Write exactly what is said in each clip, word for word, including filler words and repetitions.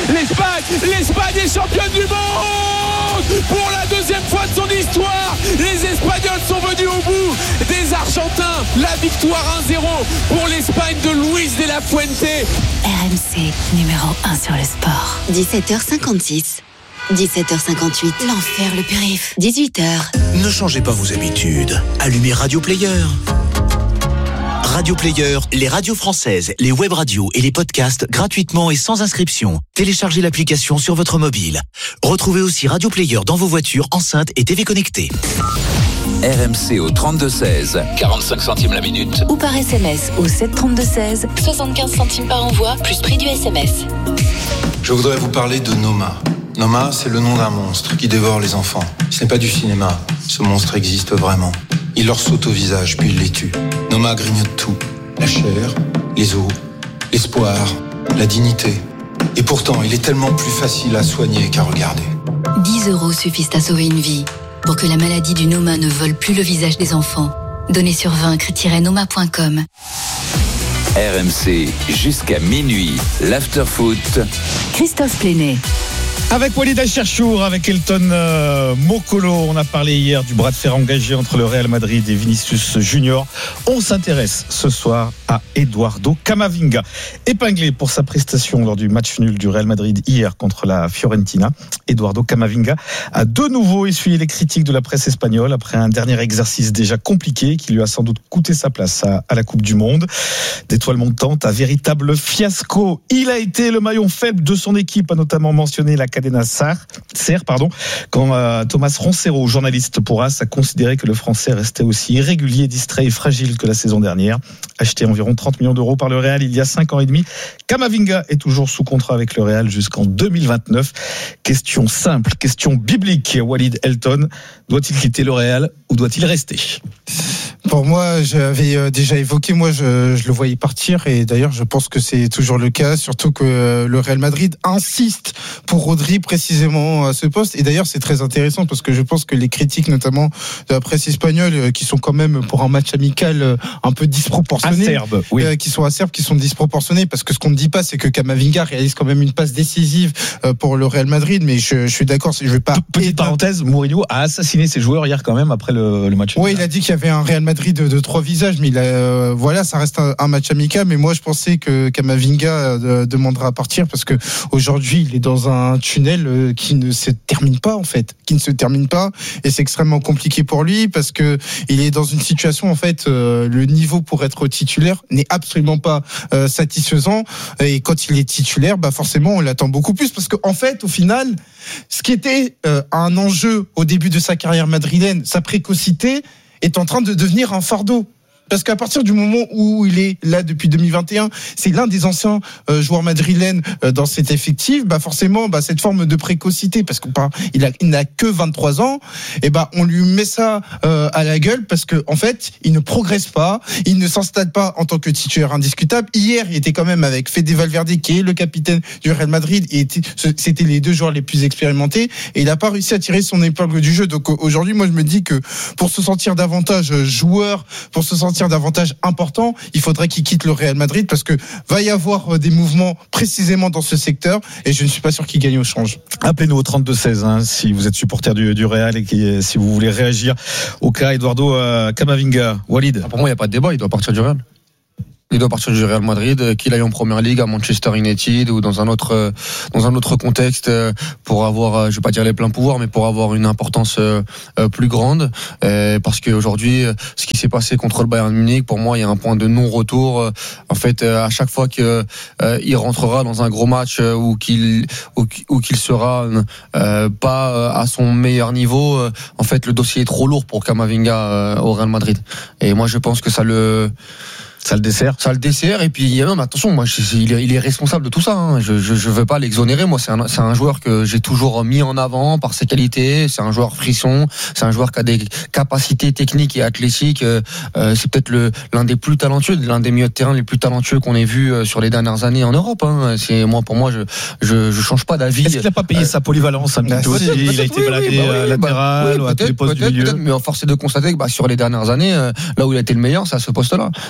l'Espagne, l'Espagne est championne du monde pour la deuxième fois de son histoire. Les Espagnols sont venus au bout des Argentins. La victoire un zéro pour l'Espagne de Luis de la Fuente. R M C, numéro un sur le sport. dix-sept heures cinquante-six. dix-sept heures cinquante-huit. L'enfer, le périph. dix-huit heures. Ne changez pas vos habitudes. Allumez Radio Player. Radio Player, les radios françaises, les web radios et les podcasts gratuitement et sans inscription. Téléchargez l'application sur votre mobile. Retrouvez aussi Radio Player dans vos voitures, enceintes et T V connectées. R M C au trente-deux seize, quarante-cinq centimes la minute. Ou par S M S au sept trente-deux seize, soixante-quinze centimes par envoi, plus prix du S M S. Je voudrais vous parler de Noma. Noma, c'est le nom d'un monstre qui dévore les enfants. Ce n'est pas du cinéma. Ce monstre existe vraiment. Il leur saute au visage, puis il les tue. Noma grignote tout. La chair, les os, l'espoir, la dignité. Et pourtant, il est tellement plus facile à soigner qu'à regarder. dix euros suffisent à sauver une vie. Pour que la maladie du Noma ne vole plus le visage des enfants. Donnez sur vaincre tiret noma point com. R M C jusqu'à minuit. L'afterfoot. Christophe Plénet. Avec Walid Acharchour, avec Elton euh, Mokolo, on a parlé hier du bras de fer engagé entre le Real Madrid et Vinicius Junior. On s'intéresse ce soir à Eduardo Camavinga, épinglé pour sa prestation lors du match nul du Real Madrid hier contre la Fiorentina. Eduardo Camavinga a de nouveau essuyé les critiques de la presse espagnole après un dernier exercice déjà compliqué qui lui a sans doute coûté sa place à, à la Coupe du Monde. D'étoile montante, un véritable fiasco. Il a été le maillon faible de son équipe, a notamment mentionné la Cadena Ser, pardon, quand euh, Thomas Roncero, journaliste pour A S, a considéré que le Français restait aussi irrégulier, distrait et fragile que la saison dernière. Acheté environ trente millions d'euros par le Real il y a cinq ans et demi, Camavinga est toujours sous contrat avec le Real jusqu'en deux mille vingt-neuf. Question simple, question biblique, Walid Elton, doit-il quitter le Real ou doit-il rester ? Pour moi, j'avais déjà évoqué, moi je, je le voyais partir et d'ailleurs je pense que c'est toujours le cas, surtout que le Real Madrid insiste pour Rodri précisément à ce poste. Et d'ailleurs c'est très intéressant parce que je pense que les critiques notamment de la presse espagnole qui sont quand même pour un match amical un peu disproportionnés, acerbe, oui. euh, qui sont acerbes, qui sont disproportionnés parce que ce qu'on ne dit pas c'est que Camavinga réalise quand même une passe décisive pour le Real Madrid, mais je, je suis d'accord, je vais pas... Petite parenthèse, Mourinho a assassiné ses joueurs hier quand même après le, le match. Oui, il a dit qu'il y avait un Real Madrid De, de trois visages, mais il a, euh, voilà, ça reste un, un match amical. Mais moi, je pensais que Camavinga euh, demandera à partir parce que aujourd'hui, il est dans un tunnel euh, qui ne se termine pas en fait, qui ne se termine pas, et c'est extrêmement compliqué pour lui parce que il est dans une situation en fait, euh, le niveau pour être titulaire n'est absolument pas euh, satisfaisant. Et quand il est titulaire, bah forcément, on l'attend beaucoup plus parce que en fait, au final, ce qui était euh, un enjeu au début de sa carrière madrilène, sa précocité, est en train de devenir un fardeau. Parce qu'à partir du moment où il est là depuis deux mille vingt et un, c'est l'un des anciens euh, joueurs madrilènes euh, dans cet effectif, bah forcément bah cette forme de précocité, parce qu'il bah, a, il n'a que vingt-trois ans, et bah on lui met ça euh, à la gueule parce que en fait il ne progresse pas, il ne s'installe pas en tant que titulaire indiscutable. Hier il était quand même avec Fede Valverde qui est le capitaine du Real Madrid et était, c'était les deux joueurs les plus expérimentés et il n'a pas réussi à tirer son épingle du jeu. Donc aujourd'hui moi je me dis que pour se sentir davantage joueur, pour se sentir davantage important, il faudrait qu'il quitte le Real Madrid parce que va y avoir des mouvements précisément dans ce secteur et je ne suis pas sûr qu'il gagne au change. Appelez-nous au trente-deux seize hein, si vous êtes supporter du, du Real et qui, si vous voulez réagir au cas Eduardo euh, Camavinga. Walid. Ah, pour moi, il n'y a pas de débat, il doit partir du Real. Il doit partir du Real Madrid, qu'il aille en Première Ligue, à Manchester United ou dans un autre dans un autre contexte pour avoir, je vais pas dire les pleins pouvoirs, mais pour avoir une importance plus grande. Parce qu'aujourd'hui, ce qui s'est passé contre le Bayern Munich, pour moi, il y a un point de non-retour. En fait, à chaque fois que il rentrera dans un gros match ou qu'il ou qu'il sera pas à son meilleur niveau, en fait, le dossier est trop lourd pour Camavinga au Real Madrid. Et moi, je pense que ça le Ça le dessert. Ça le dessert. Et puis, non, mais attention, moi, je, il, est, il est responsable de tout ça. Hein. Je, je, je veux pas l'exonérer. Moi, c'est un, c'est un joueur que j'ai toujours mis en avant par ses qualités. C'est un joueur frisson. C'est un joueur qui a des capacités techniques et athlétiques. Euh, c'est peut-être le, l'un des plus talentueux, l'un des milieux de terrain les plus talentueux qu'on ait vu sur les dernières années en Europe. Hein. C'est moi, pour moi, je, je, je change pas d'avis. Est-ce qu'il a pas payé euh, sa polyvalence un petit peu aussi ? Il a été oui, baladé oui, bah, oui, latéral, bah, oui, à tous les postes peut-être, du milieu. Peut-être, mais force est de constater que bah, sur les dernières années, euh, là où il a été le meilleur, c'est à ce poste-là. Euh,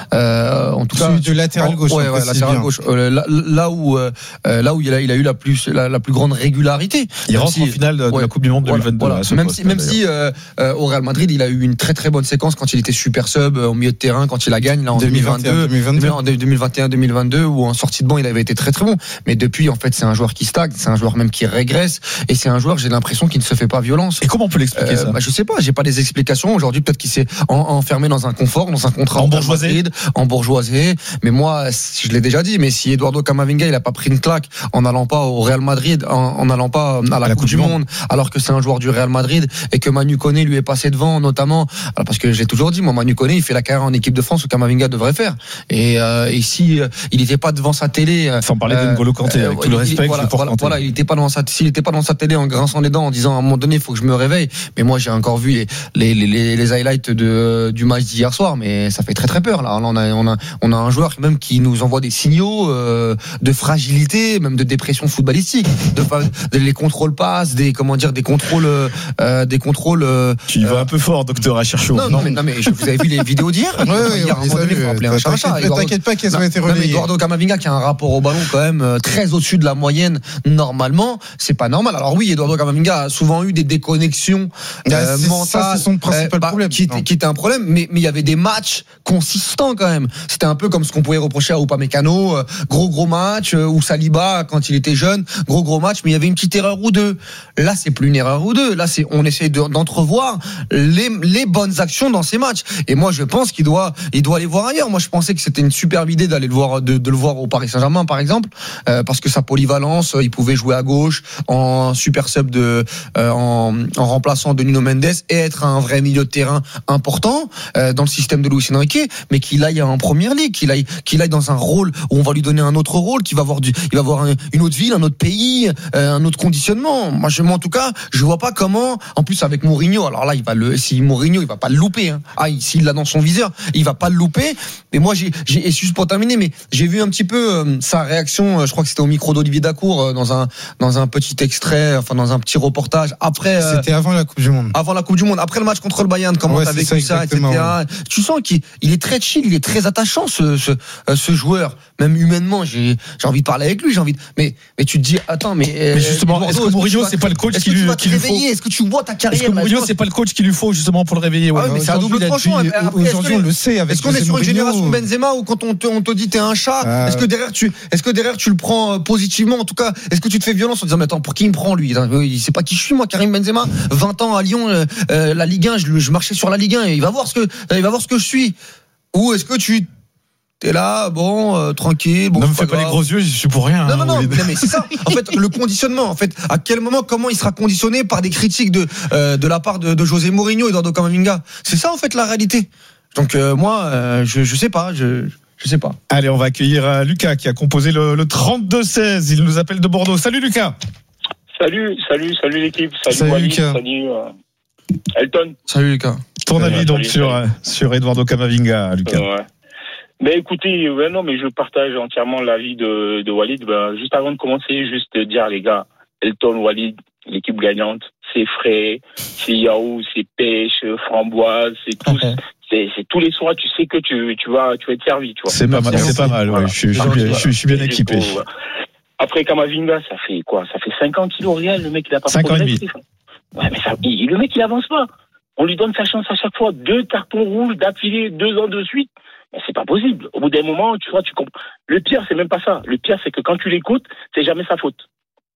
Euh, en tout Celui cas, de latéral gauche. Ouais, ouais, latéral gauche. Euh, là, là où, euh, là où il a, il a eu la plus, la, la plus grande régularité. Il rentre si, en finale de, ouais, de la Coupe du Monde deux mille vingt-deux. Voilà, voilà. Même poste, si, même si euh, euh, au Real Madrid, il a eu une très très bonne séquence quand il était super sub euh, au milieu de terrain, quand il la gagne là en deux mille vingt-deux, deux mille vingt et un deux mille vingt-deux, où en sortie de banc, il avait été très très bon. Mais depuis, en fait, c'est un joueur qui stagne, c'est un joueur même qui régresse, et c'est un joueur, j'ai l'impression, qui ne se fait pas violence. Et comment on peut l'expliquer euh, ça bah, Je sais pas, j'ai pas des explications. Aujourd'hui, peut-être qu'il s'est en, enfermé dans un confort, dans un contrat en bourgeoisie, en bourgeoisie. Mais moi, je l'ai déjà dit, mais si Eduardo Camavinga, il a pas pris une claque en n'allant pas au Real Madrid, en, en n'allant pas à la, à la Coupe, Coupe du Monde, monde, alors que c'est un joueur du Real Madrid et que Manu Koné lui est passé devant, notamment, alors parce que j'ai toujours dit, moi, Manu Koné, il fait la carrière en équipe de France que Camavinga devrait faire. Et, euh, et si euh, il n'était pas devant sa télé, euh, sans parler de N'Golo Kanté, euh, avec tout il, le respect, voilà, voilà, voilà, il était pas devant sa, s'il n'était pas dans sa télé en grinçant les dents, en disant à un moment donné, il faut que je me réveille. Mais moi, j'ai encore vu les les les, les highlights de du match d'hier soir, mais ça fait très très peur. Là, là on a on a on a un joueur même qui nous envoie des signaux euh, de fragilité, même de dépression footballistique, de, de les contrôles passes, des comment dire, des contrôles, euh, des contrôles. Euh, tu y vas un peu fort, docteur Acherchou. Non, non, mais, non, mais je, vous avez vu les vidéos d'hier. Ouais, ouais, hier, on les a vues. T'inquiète pas qu'elles ont été relayées. Eduardo Camavinga qui a un rapport au ballon quand même euh, très au-dessus de la moyenne normalement, c'est pas normal. Alors oui, Eduardo Camavinga a souvent eu des déconnexions euh, c'est, mentales, ça, c'est son principal euh, bah, problème, qui était, qui était un problème. Mais mais il y avait des matchs consistants quand même. C'était un peu comme ce qu'on pouvait reprocher à Upamecano, euh, gros gros match, euh, ou Saliba quand il était jeune, gros gros match, mais il y avait une petite erreur ou deux. Là, c'est plus une erreur ou deux. Là, c'est on essaie de, d'entrevoir les les bonnes actions dans ces matchs. Et moi, je pense qu'il doit il doit aller voir ailleurs. Moi, je pensais que c'était une superbe idée d'aller le voir de, de le voir au Paris Saint-Germain, par exemple, euh, parce que sa polyvalence, il pouvait jouer à gauche en super sub de euh, en, en remplaçant de Nuno Mendes et être un vrai milieu de terrain important euh, dans le système de Luis Enrique, mais qu'il aille en première ligue, qu'il aille qu'il aille dans un rôle où on va lui donner un autre rôle, qu'il va avoir du, il va avoir un, une autre ville, un autre pays, euh, un autre conditionnement. Moi, je, moi, en tout cas, je vois pas comment. En plus, avec Mourinho, alors là, il va le, si Mourinho, il va pas le louper. Hein. Ah, s'il l'a dans son viseur, il va pas le louper. Mais moi, j'ai, j'ai, et juste pour terminer, mais j'ai vu un petit peu euh, sa réaction. Euh, je crois que c'était au micro d'Olivier Dacour euh, dans un dans un petit extrait, enfin dans un petit reportage. Après, euh, c'était avant la Coupe du Monde. Avant la Coupe du Monde, après le match contre le Bayern, comment ouais, t'as vécu ça, ça et cetera. Ouais. Tu sens qu'il il est très chill, il est très attachant, ce ce, euh, ce joueur. Même humainement, j'ai j'ai envie de parler avec lui, j'ai envie de. Mais mais tu te dis, attends, mais. Mais justement, Bordeaux, est-ce que Mourinho, c'est pas le coach qui lui qui lui faut? Est-ce que tu vois ta carrière? Est-ce que Mourinho, c'est pas le coach qu'il lui faut justement pour le réveiller? Ouais, mais c'est un double tranchant. Aujourd'hui, on le sait. Est-ce qu'on est sur une génération Benzema où quand on te on te dit t'es un chat, est-ce que derrière tu est-ce que derrière tu le prends positivement? En tout cas, est-ce que tu te fais violence en disant mais attends, pour qui il me prend lui? Il sait pas qui je suis moi, Karim Benzema. vingt ans à Lyon, euh, la Ligue un, je, je marchais sur la Ligue un et il va voir ce que il va voir ce que je suis. Ou est-ce que tu t'es là, bon, euh, tranquille. Bon, ne me fais pas les gros yeux, je suis pour rien. Non, non, non, hein, mais, mais c'est ça. En fait, le conditionnement. En fait, à quel moment, comment il sera conditionné par des critiques de euh, de la part de, de José Mourinho et d'Eduardo Camavinga? C'est ça, en fait, la réalité. Donc euh, moi, euh, je je sais pas, je je sais pas. Allez, on va accueillir euh, Lucas qui a composé le, le trente-deux seize. Il nous appelle de Bordeaux. Salut Lucas. Salut, salut, salut l'équipe. Salut, salut Walid, Lucas. Salut euh, Elton. Salut Lucas. Ton euh, avis donc salut, sur salut. sur Eduardo Camavinga, Lucas. Euh, ouais. Mais écoutez, ouais, non, mais je partage entièrement l'avis de, de Walid. Ben, juste avant de commencer, juste dire les gars, Elton, Walid, l'équipe gagnante, c'est frais, c'est yaourt, c'est pêche, framboise, c'est tout. Okay. C'est, c'est tous les soirs, tu sais que tu, tu vas, tu vas être servi, tu vois. C'est pas mal, c'est pas mal, ouais. Je, je, je, je, je suis bien équipé. Beau, ouais. Après Camavinga, ça fait quoi? Ça fait cinquante kilos réel, le mec, il a pas progressé. Ouais, mais ça, il, le mec, il avance pas. On lui donne sa chance à chaque fois. Deux cartons rouges d'affilée, deux ans de suite. Mais c'est pas possible. Au bout d'un moment, tu vois, tu comprends. Le pire, c'est même pas ça. Le pire, c'est que quand tu l'écoutes, c'est jamais sa faute.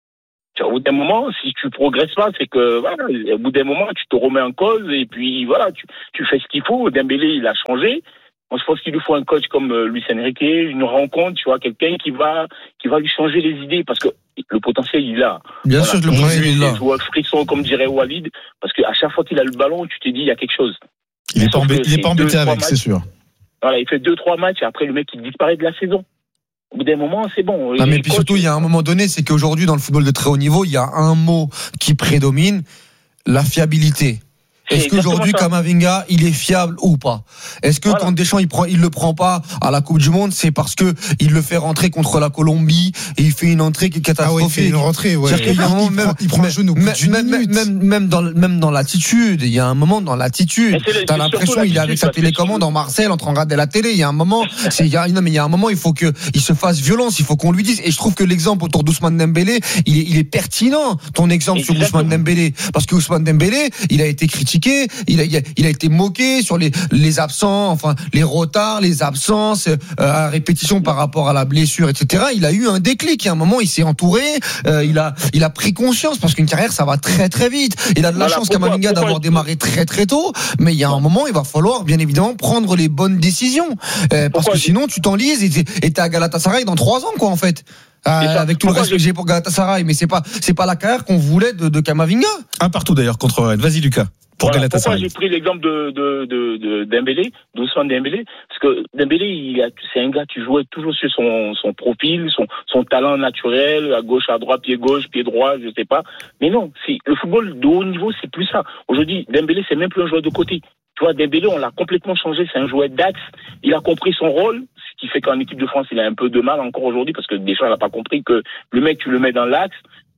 Tu vois, au bout d'un moment, si tu progresses pas, c'est que, voilà, au bout d'un moment, tu te remets en cause et puis, voilà, tu, tu fais ce qu'il faut. Dembélé, il a changé. Moi, je pense qu'il lui faut un coach comme Luis Enrique, une rencontre, tu vois, quelqu'un qui va, qui va lui changer les idées parce que le potentiel, il est là. Bien voilà. sûr que le potentiel, il est là. Tu vois, frisson, comme dirait Walid, parce qu'à chaque fois qu'il a le ballon, tu te dis, il y a quelque chose. Il est pas embêté, il est pas embêté avec, c'est sûr. Voilà, il fait deux, trois matchs et après, le mec, il disparaît de la saison. Au bout d'un moment, c'est bon. Non, mais puis surtout, il y a un moment donné, c'est qu'aujourd'hui, dans le football de très haut niveau, il y a un mot qui prédomine, la fiabilité. Est-ce qu'aujourd'hui Camavinga il est fiable ou pas? Est-ce que voilà. quand Deschamps il prend, il le prend pas à la Coupe du Monde, c'est parce que il le fait rentrer contre la Colombie et il fait une entrée qui est catastrophique. Ah ouais, il fait une rentrée, ouais. C'est-à-dire qu'il y a un moment, même, il prend un genou même, même, même, même, même dans même dans l'attitude, il y a un moment dans l'attitude, t'as l'impression il est avec sa télécommande en Marseille en train de regarder la télé. Il y a un moment, c'est il y a non mais il y a un moment il faut que il se fasse violence, il faut qu'on lui dise. Et je trouve que l'exemple autour d'Ousmane Dembélé, il est il est pertinent. Ton exemple sur Ousmane Dembélé, parce que Ousmane Dembélé, il a été critiqué, il a il a, il a été moqué sur les les absents, enfin les retards, les absences euh, à répétition par rapport à la blessure, et cetera. Il a eu un déclic. Il y a un moment, il s'est entouré, euh, il a il a pris conscience parce qu'une carrière ça va très très vite. Il a de la voilà, chance Camavinga d'avoir démarré très très tôt, mais il y a un moment, il va falloir bien évidemment prendre les bonnes décisions euh, parce que sinon tu t'enlises et t'es à Galatasaray dans trois ans quoi en fait. Euh, avec tout le respect que j'ai pour Galatasaray, mais c'est pas c'est pas la carrière qu'on voulait de, de Camavinga. Un partout d'ailleurs contre Rennes. Vas-y Lucas. Pour voilà, pourquoi j'ai pris l'exemple de, de, de, de Dembélé, d'Ousmane Dembélé, parce que Dembélé, il a, c'est un gars qui jouait toujours sur son, son profil, son, son talent naturel, à gauche, à droite, pied gauche, pied droit, je sais pas. Mais non, c'est, le football de haut niveau, c'est plus ça. Aujourd'hui, Dembélé, c'est même plus un joueur de côté. Tu vois, Dembélé, on l'a complètement changé, c'est un joueur d'axe. Il a compris son rôle, ce qui fait qu'en équipe de France, il a un peu de mal encore aujourd'hui, parce que Deschamps n'a pas compris que le mec, tu le mets dans l'axe,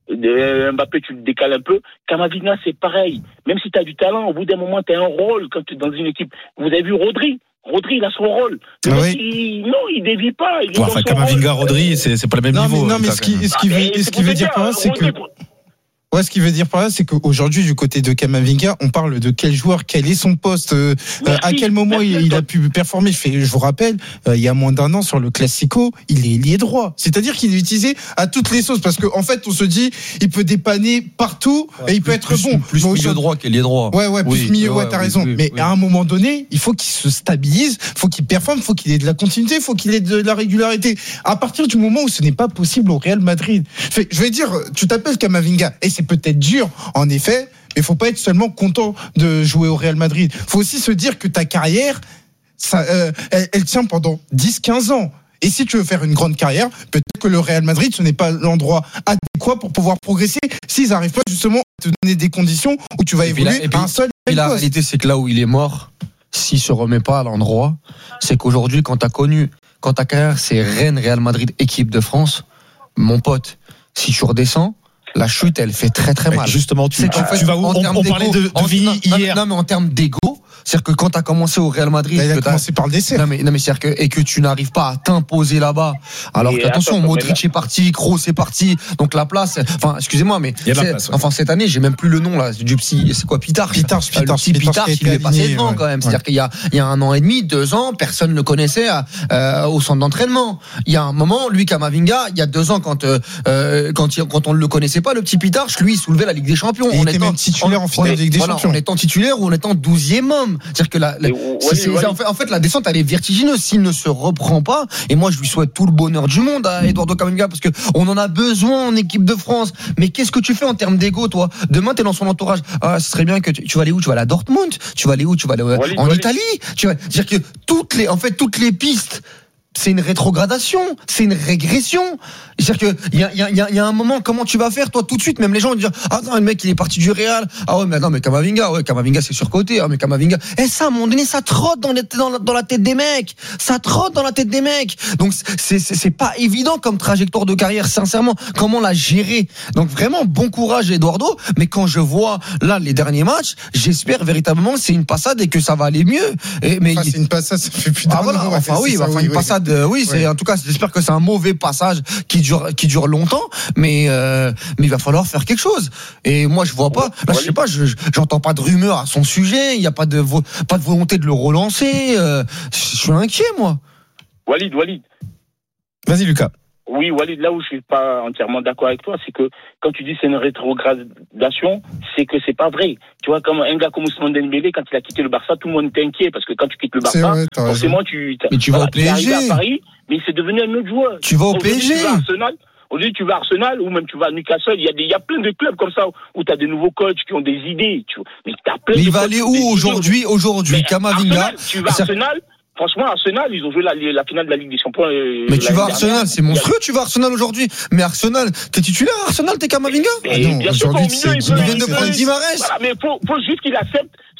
Mbappé, tu le décales un peu. Camavinga, c'est pareil. Même si tu as du talent, au bout d'un moment, tu as un rôle quand tu es dans une équipe. Vous avez vu Rodri. Rodri, il a son rôle. Le ah mec, oui. il, non, il dévie pas. Il est ouais, enfin, Camavinga, Rodri, c'est, c'est pas le même non, niveau. Mais, non, mais ce qui, ce qui veut, ce qui veut dire par là, c'est que. Ouais, ce qui veut dire par là, c'est qu'aujourd'hui, du côté de Camavinga, on parle de quel joueur, quel est son poste, euh, merci, à quel moment il, il a pu performer. Je, fais, je vous rappelle, euh, il y a moins d'un an sur le Classico, il est ailier droit. C'est-à-dire qu'il est utilisé à toutes les sauces, parce qu'en en fait, on se dit, il peut dépanner partout ouais, et il peut être plus, bon. Plus milieu aujourd'hui... droit qu'ailier droit. Ouais, ouais, plus oui, milieu, ouais, ouais, t'as oui, raison. Oui, Mais oui. à un moment donné, il faut qu'il se stabilise, il faut qu'il performe, il faut qu'il ait de la continuité, il faut qu'il ait de la régularité. À partir du moment où ce n'est pas possible au Real Madrid, fait, je vais dire, tu t'appelles Camavinga et c'est peut-être dur. En effet, mais il faut pas être seulement content de jouer au Real Madrid. Il faut aussi se dire que ta carrière, ça, euh, elle, elle tient pendant dix à quinze ans. Et si tu veux faire une grande carrière, peut-être que le Real Madrid, ce n'est pas l'endroit adéquat pour pouvoir progresser s'ils n'arrivent pas justement à te donner des conditions où tu vas et évoluer puis, à un seul et la réalité, c'est que là où il est mort, s'il se remet pas à l'endroit, c'est qu'aujourd'hui, quand tu as connu, quand ta carrière, c'est Rennes, Real Madrid, équipe de France, mon pote, si tu redescends, la chute, elle fait très très mal. Justement, tu, tu, fait, tu vas où on, on parlait de, de Vini hier. Non, mais en termes d'ego, c'est-à-dire que quand tu as commencé au Real Madrid, là, il a que commencé par le dessert. Non mais non mais c'est-à-dire que et que tu n'arrives pas à t'imposer là-bas. Alors et attention, attends, Modric est parti, Kroos est parti, donc la place. Enfin, excusez-moi, mais place, ouais. enfin cette année, j'ai même plus le nom là du psy. C'est quoi, Pitar Pitar, Pitar, Pitar, il est passé devant ouais. quand même. C'est-à-dire ouais. qu'il y a il y a un an et demi, deux ans, personne ne le connaissait à, euh, au centre d'entraînement. Il y a un moment, lui Camavinga, il y a deux ans quand euh, quand il, quand on ne le connaissait pas, le petit Pitar, lui, il soulevait la Ligue des Champions. Et il était même titulaire en finale de Ligue des voilà, Champions. En étant titulaire ou en étant douzième homme. C'est-à-dire que la, la c'est, c'est, en, fait, en fait, la descente, elle est vertigineuse s'il ne se reprend pas. Et moi, je lui souhaite tout le bonheur du monde à Eduardo Camavinga parce que on en a besoin en équipe de France. Mais qu'est-ce que tu fais en termes d'ego, toi? Demain, t'es dans son entourage. Ah, ce serait bien que tu, tu vas aller où? Tu vas aller à Dortmund? Tu vas aller où? Tu vas aller euh, Walid, en Walid. Italie? Tu vas, c'est-à-dire que toutes les, en fait, toutes les pistes, c'est une rétrogradation, c'est une régression. C'est-à-dire que il y a, y, a, y a un moment, comment tu vas faire toi tout de suite? Même les gens vont dire ah non, le mec il est parti du Real. Ah ouais mais non mais Camavinga, ouais Camavinga c'est surcoté. Ah mais Camavinga. Et ça à un moment donné ça trotte dans, les, dans, la, dans la tête des mecs. Ça trotte dans la tête des mecs. Donc c'est, c'est, c'est pas évident comme trajectoire de carrière sincèrement. Comment la gérer? Donc vraiment bon courage Eduardo. Mais quand je vois là les derniers matchs, j'espère véritablement que c'est une passade et que ça va aller mieux. Et, mais enfin, c'est une passade, ça fait plus d'un ah, voilà, an. Enfin oui, ça, enfin oui, une oui, passade. Oui, oui c'est ouais. en tout cas j'espère que c'est un mauvais passage qui dure qui dure longtemps, mais euh, mais il va falloir faire quelque chose. Et moi je vois pas, là je sais pas, je, j'entends pas de rumeurs à son sujet, il y a pas de vo- pas de volonté de le relancer. Euh, je suis inquiet moi. Walid, Walid. Vas-y Lucas. Oui, Walid, là où je suis pas entièrement d'accord avec toi, c'est que quand tu dis c'est une rétrogradation, c'est que c'est pas vrai. Tu vois, comme un gars comme Ousmane Dembélé, quand il a quitté le Barça, tout le monde était inquiet parce que quand tu quittes le Barça, vrai, forcément tu. Mais tu voilà, vas au P S G. À Paris, mais c'est devenu un autre joueur. Tu vas au P S G. Tu vas à Arsenal. Aujourd'hui, tu vas à Arsenal ou même tu vas à Newcastle. Il y a des, il y a plein de clubs comme ça où tu as des nouveaux coachs qui ont des idées. Tu vois. Mais t'as plein. Mais de il va aller où aujourd'hui, aujourd'hui, Camavinga? Tu vas à Arsenal. Franchement, Arsenal, ils ont joué la, la finale de la Ligue des Champions. Euh, mais tu vas à Arsenal, c'est monstrueux, tu vas à Arsenal aujourd'hui. Mais Arsenal, t'es titulaire à Arsenal, t'es Camavinga? Ah non, aujourd'hui, c'est, ils viennent de prendre Guimarães. Voilà, mais faut, faut juste qu'il accepte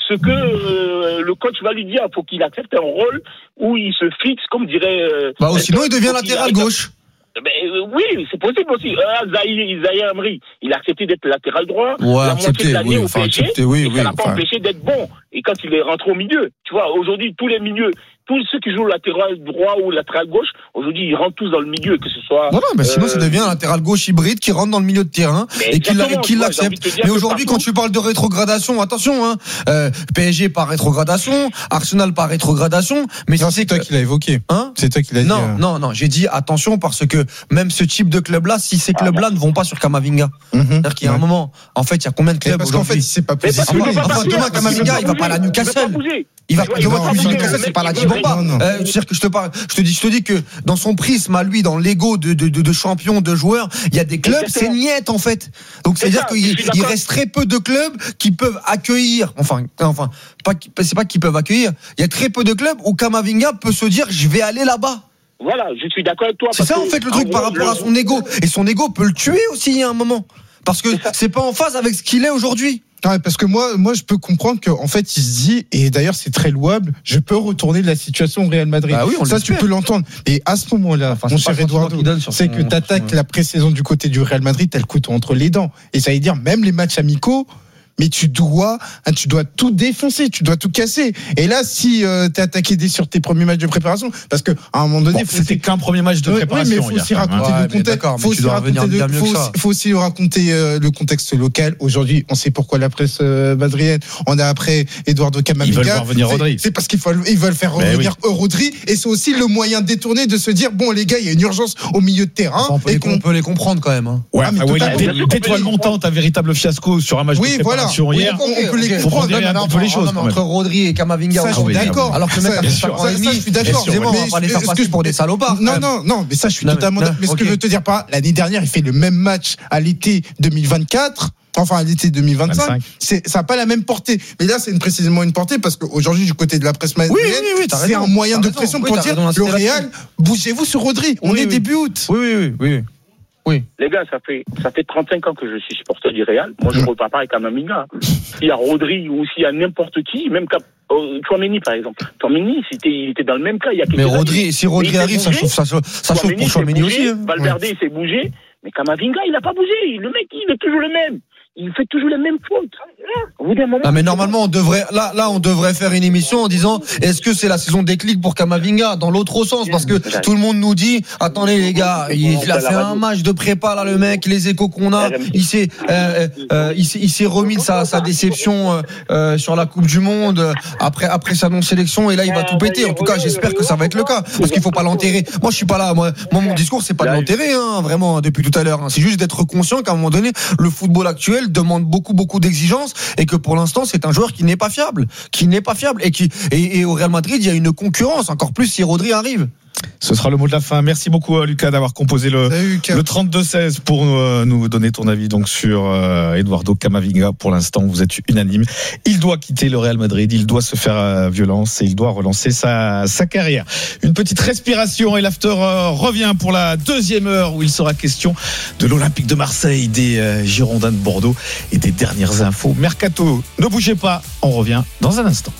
ce que euh, le coach va lui dire. Il faut qu'il accepte un rôle où il se fixe, comme dirait. Euh, bah, sinon, il devient latéral gauche. Ben, euh, oui, c'est possible aussi. Euh, Zaï, Zaï Emery, il a accepté d'être latéral droit. Ouais, la accepté, moitié de l'année oui, au enfin, P S G, accepté, oui, et oui, ça l'a pas enfin. empêché d'être bon. Et quand il est rentré au milieu, tu vois, aujourd'hui, tous les milieux, tous ceux qui jouent latéral droit ou latéral gauche, aujourd'hui, ils rentrent tous dans le milieu, que ce soit. Voilà, mais sinon, euh, ça devient un latéral gauche hybride qui rentre dans le milieu de terrain mais et qui, l'a- et qui exactement, tu vois, j'ai envie l'accepte. de te dire Mais que aujourd'hui, partout- quand tu parles de rétrogradation, attention, hein, euh, P S G par rétrogradation, Arsenal par rétrogradation, mais Non, si c'est toi que- qui l'as évoqué. Hein C'est toi qui l'as dit. Non, euh. non, non, j'ai dit attention parce que même ce type de club-là, si ces clubs-là ne vont pas sur Kamavinga, Mhm. c'est-à-dire qu'il y a un Ouais. moment, en fait, il y a combien de Mais clubs parce qu'en fait, aujourd'hui il s'est pas Mais parce positionné. qu'il peut pas Enfin, bouger, demain, parce qu'il Kamavinga, peut il va pas à la bouger, Newcastle. il peut pas bouger. Il va, Tu vois, je il vois va que pas lui, bouger, Newcastle, le c'est pas là mec, qu'il il va veut pas. rien. Non, non. Euh, c'est-à-dire que je te parle, je te dis, je te dis que dans son prisme à lui, dans l'ego de, de, de, de champion, de joueur, il y a des clubs, c'est Exactement. niette en fait. Donc C'est c'est-à-dire ça, qu'il je suis il d'accord. reste très peu de clubs qui peuvent accueillir, enfin, enfin, pas, qui- c'est pas qu'ils peuvent accueillir, il y a très peu de clubs où Kamavinga peut se dire, je vais aller là-bas. Voilà, je suis d'accord avec toi. C'est parce ça en que, fait le truc en par gros, rapport à le- son ego. Et son ego peut le tuer aussi à un moment. Parce que C'est ça. c'est pas en phase avec ce qu'il est aujourd'hui. Ouais, parce que moi, moi, je peux comprendre qu'en fait, il se dit, et d'ailleurs, c'est très louable, je peux retourner de la situation au Real Madrid. Bah oui, on ça, l'espère. tu peux l'entendre. Et à ce moment-là, Enfin, mon c'est pas cher le sentiment Eduardo, qu'il donne sur c'est son- que t'attaques sur son- la pré-saison du côté du Real Madrid, t'as le couteau entre les dents. Et ça veut dire, même les matchs amicaux, mais tu dois, hein, tu dois tout défoncer, tu dois tout casser. Et là, si euh, t'es attaqué dès sur tes premiers matchs de préparation, parce que à un moment donné, Bon, faut c'était aussi- qu'un premier match de Oui, préparation. oui, mais il faut hier, aussi quand même, hein. raconter Ouais, le mais contexte. d'accord, mais Faut tu aussi dois raconter revenir le- bien mieux faut que ça. aussi- faut aussi raconter euh, le contexte local. Aujourd'hui, on sait pourquoi la presse euh, madrienne. On a après Eduardo Camavinga. Ils veulent voir venir C'est- Rodri. C'est parce qu'ils veulent, ils veulent faire Mais revenir euh, Rodri, et c'est aussi le moyen détourné de se dire bon les gars, il y a une urgence au milieu de terrain. Enfin, on, peut et les, qu'on- on peut les comprendre quand même. Hein. Ouais, Ah, mais enfin, ouais, totalement. l'é- Bien sûr qu'on l'étoile peut les montante, un véritable fiasco sur un match Oui, de voilà. préparation Oui, hier. on- on peut les Faut comprendre. pondérer Non, un mais peu les non, choses. non, quand mais même. entre Rodri et Kamavinga, Ça, je suis aujourd'hui, d'accord. alors que le mec Ça, a bien fait sûr. cinq ans Ça, et ça, demi, je suis d'accord. excusez-moi, on va Mais pas les ce faire que passer je- pour des salopards. Non, quand même. non, non, mais ça, je suis Non, mais- totalement non, d'accord. Mais ce ok. que je veux te dire, pas l'année dernière, il fait le même match à l'été deux mille vingt-quatre. Enfin, à l'été deux mille vingt-cinq, vingt-cinq. c'est, ça n'a pas la même portée. Mais là, c'est une, précisément une portée parce qu'aujourd'hui, du côté de la presse madrienne, Oui, oui, oui, t'as c'est raison. un moyen T'as de raison. pression Oui, pour t'as dire raison d'insister le Real, bougez-vous sur Rodri. On Oui, est oui. début août. Oui, oui, oui, oui. Oui. Les gars, ça fait, ça fait trente-cinq ans que je suis supporter du Real. Moi, je ne repars pas avec Kamavinga. S'il y a Rodri ou s'il y a n'importe qui, même Cap, euh, Tchouaméni, par exemple. Tchouaméni, c'était, il était dans le même cas il y a quelques Mais années. Rodri, si Mais Rodri il s'est arrive, ça bougé. chauffe, ça chauffe, ça chauffe Tchouaméni pour s'est Tchouaméni bougé, aussi. hein. Valverde, il s'est bougé. Mais Kamavinga, il n'a pas bougé. Le mec, il est toujours le même. Il fait toujours les mêmes fautes. Au bout d'un moment. Ah mais normalement on devrait là là on devrait faire une émission en disant est-ce que c'est la saison déclic pour Kamavinga dans l'autre sens parce que tout le monde nous dit attendez les gars il, il a fait un match de prépa là le mec les échos qu'on a il s'est euh, euh, il s'est il s'est remis de sa, sa déception euh, euh, sur la Coupe du Monde euh, après après sa non sélection et là il va tout péter en tout cas j'espère que ça va être le cas parce qu'il faut pas l'enterrer moi je suis pas là moi, moi mon discours c'est pas de l'enterrer hein, vraiment depuis tout à l'heure hein. C'est juste d'être conscient qu'à un moment donné le football actuel demande beaucoup beaucoup d'exigences et que pour l'instant c'est un joueur qui n'est pas fiable, qui n'est pas fiable et qui et, et au Real Madrid il y a une concurrence encore plus si Rodri arrive. Ce sera le mot de la fin. Merci beaucoup Lucas d'avoir composé le, le trente-deux seize pour euh, nous donner ton avis donc sur euh, Eduardo Camavinga. Pour l'instant, vous êtes unanime. Il doit quitter le Real Madrid, il doit se faire euh, violence et il doit relancer sa, sa carrière. Une petite respiration et l'after euh, revient pour la deuxième heure où il sera question de l'Olympique de Marseille, des euh, Girondins de Bordeaux et des dernières infos Mercato. Ne bougez pas, on revient dans un instant.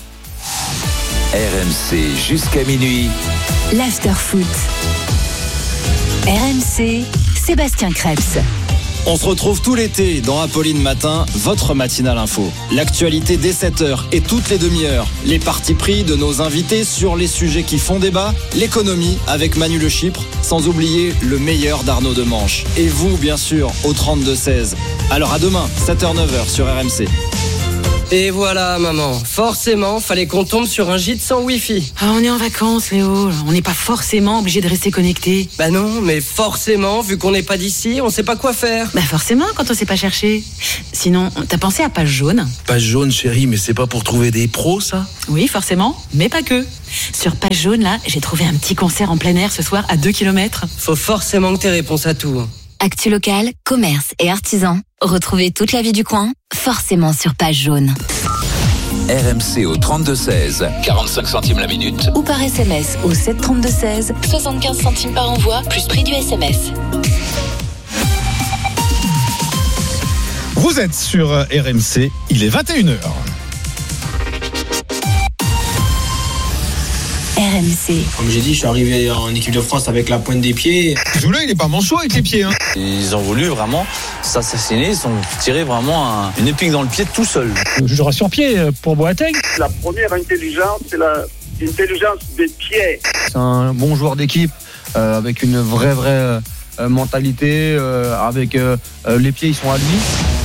R M C jusqu'à minuit. L'after-foot. R M C, Sébastien Krebs. On se retrouve tout l'été dans Apolline Matin, votre matinale info. L'actualité dès sept heures et toutes les demi-heures. Les partis pris de nos invités sur les sujets qui font débat. L'économie avec Manu Le Chypre, sans oublier le meilleur d'Arnaud Demanche. Et vous, bien sûr, au trente-deux seize. Alors à demain, sept heures neuf heures sur R M C. Et voilà, maman. Forcément, fallait qu'on tombe sur un gîte sans Wi-Fi. Ah, on est en vacances, Léo. On n'est pas forcément obligé de rester connecté. Bah non, mais forcément, vu qu'on n'est pas d'ici, on sait pas quoi faire. Bah forcément, quand on sait pas chercher. Sinon, t'as pensé à Page Jaune? Page Jaune, chérie, mais c'est pas pour trouver des pros, ça? Oui, forcément, mais pas que. Sur Page Jaune, là, j'ai trouvé un petit concert en plein air ce soir à deux kilomètres. Faut forcément que t'aies réponse à tout. Actu local, commerce et artisans. Retrouvez toute la vie du coin, forcément sur Page Jaune. R M C au trente-deux seize, quarante-cinq centimes la minute. Ou par S M S au sept trente-deux seize, soixante-quinze centimes par envoi, plus prix du S M S. Vous êtes sur R M C, il est vingt et une heures. M C. Comme j'ai dit, je suis arrivé en équipe de France avec la pointe des pieds. Zoula, il est pas manchot avec les pieds. Hein. Ils ont voulu vraiment s'assassiner, ils ont tiré vraiment un, une épingle dans le pied tout seul. Je jouera sur pied pour Boateng. La première intelligence, c'est l'intelligence des pieds. C'est un bon joueur d'équipe euh, avec une vraie, vraie euh, mentalité, euh, avec euh, les pieds, ils sont à lui.